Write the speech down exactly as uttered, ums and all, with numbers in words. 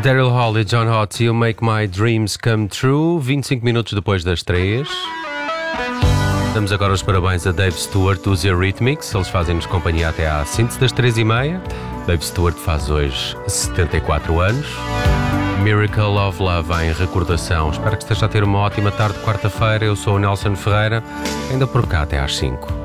Daryl Hall e John Hott, You Make My Dreams Come True, vinte e cinco minutos depois das três. Damos agora os parabéns a Dave Stewart dos Eurythmics, eles fazem-nos companhia até à síntese das três e meia. Dave Stewart faz hoje setenta e quatro anos. Miracle of Love em recordação. Espero que esteja a ter uma ótima tarde de quarta-feira. Eu sou o Nelson Ferreira, ainda por cá até às cinco.